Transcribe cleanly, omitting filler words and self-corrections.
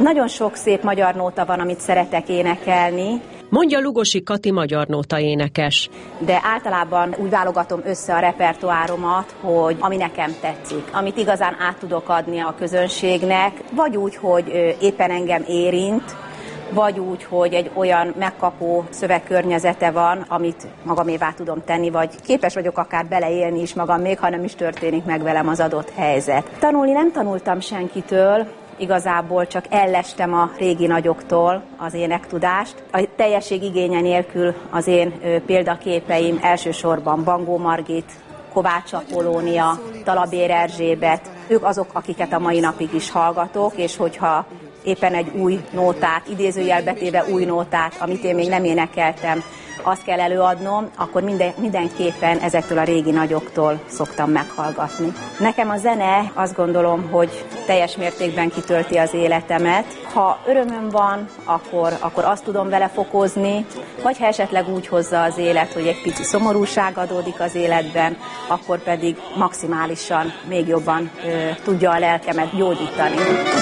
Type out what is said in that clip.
Nagyon sok szép magyar nóta van, amit szeretek énekelni, mondja Lugosi Kati magyar nóta énekes. De általában úgy válogatom össze a repertoáromat, hogy ami nekem tetszik, amit igazán át tudok adni a közönségnek, vagy úgy, hogy éppen engem érint, vagy úgy, hogy egy olyan megkapó szövegkörnyezete van, amit magamévá tudom tenni, vagy képes vagyok akár beleélni is magam, még ha nem is történik meg velem az adott helyzet. Tanulni nem tanultam senkitől, igazából csak ellestem a régi nagyoktól az énektudást. A teljesség igénye nélkül az én példaképeim elsősorban Bangó Margit, Kovács Apollónia, Talabér Erzsébet, ők azok, akiket a mai napig is hallgatok, és hogyha éppen egy új nótát, idézőjelbe téve új nótát, amit én még nem énekeltem, azt kell előadnom, akkor mindenképpen ezektől a régi nagyoktól szoktam meghallgatni. Nekem a zene azt gondolom, hogy teljes mértékben kitölti az életemet. Ha örömöm van, akkor azt tudom vele fokozni, vagy ha esetleg úgy hozza az élet, hogy egy pici szomorúság adódik az életben, akkor pedig maximálisan még jobban tudja a lelkemet gyógyítani.